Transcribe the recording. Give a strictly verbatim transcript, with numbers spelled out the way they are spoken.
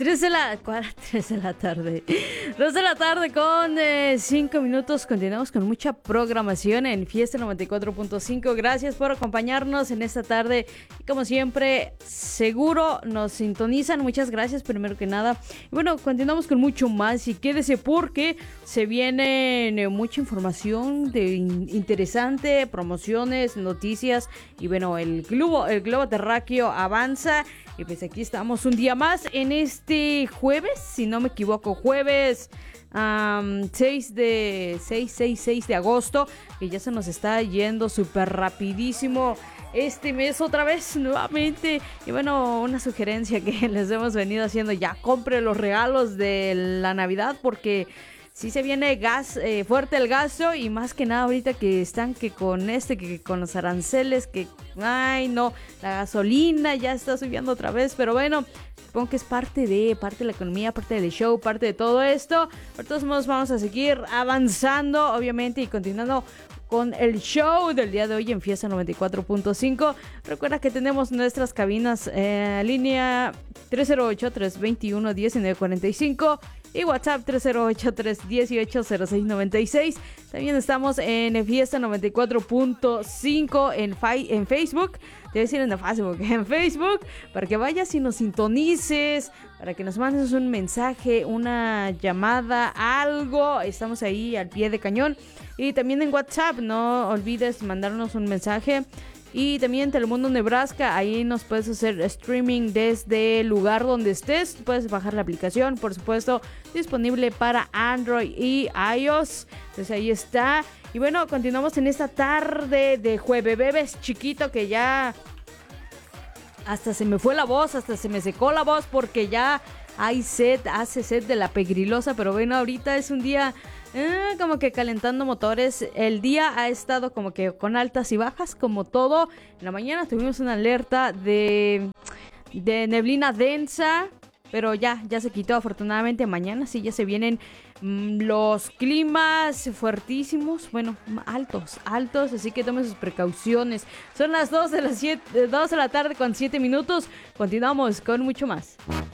tres de la... ¿Cuál? tres de la tarde. dos de la tarde con eh, cinco minutos. Continuamos con mucha programación en Fiesta noventa y cuatro punto cinco. Gracias por acompañarnos en esta tarde. Y como siempre, seguro nos sintonizan. Muchas gracias, primero que nada. Y bueno, continuamos con mucho más. Y quédese porque se viene eh, mucha información de in- interesante, promociones, noticias. Y bueno, el globo, el globo terráqueo avanza. Y pues aquí estamos un día más en este jueves, si no me equivoco, jueves um, seis de agosto, que ya se nos está yendo súper rapidísimo este mes otra vez nuevamente. Y bueno, una sugerencia que les hemos venido haciendo: ya compre los regalos de la Navidad, porque sí se viene gas, eh, fuerte el gasto, y más que nada ahorita que están que con este, que con los aranceles, que ay no, la gasolina ya está subiendo otra vez, pero bueno, supongo que es parte de, parte de la economía, parte del show, parte de todo esto. Por todos modos vamos a seguir avanzando, obviamente, y continuando con el show del día de hoy en Fiesta noventa y cuatro punto cinco. Recuerda que tenemos nuestras cabinas en línea tres cero ocho, tres dos uno, uno nueve cuatro cinco y WhatsApp tres cero ocho, tres uno ocho, cero seis nueve seis. También estamos en Fiesta noventa y cuatro punto cinco en, fi- en Facebook. Te voy a decir en Facebook, en Facebook, para que vayas y nos sintonices, para que nos mandes un mensaje, una llamada, algo. Estamos ahí al pie de cañón. Y también en WhatsApp, no olvides mandarnos un mensaje. Y también Telemundo Nebraska, ahí nos puedes hacer streaming desde el lugar donde estés. Puedes bajar la aplicación, por supuesto, disponible para Android y iOS. Entonces ahí está. Y bueno, continuamos en esta tarde de jueves bebés chiquito, que ya hasta se me fue la voz, hasta se me secó la voz, porque ya hay sed, hace sed de la pegrilosa. Pero bueno, ahorita es un día eh, como que calentando motores. El día ha estado como que con altas y bajas, como todo. En la mañana tuvimos una alerta de, de neblina densa, pero ya, ya se quitó afortunadamente. Mañana sí ya se vienen mmm, los climas fuertísimos, bueno, altos, altos, así que tomen sus precauciones. Son las dos de, las siete, dos de la tarde con siete minutos. Continuamos con mucho más.